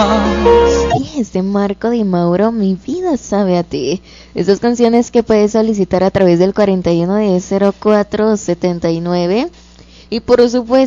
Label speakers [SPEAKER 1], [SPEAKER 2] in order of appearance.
[SPEAKER 1] Y este Marco Di Mauro, Mi vida sabe a ti. Estas canciones que puedes solicitar a través del 41 de 0479. Y por supuesto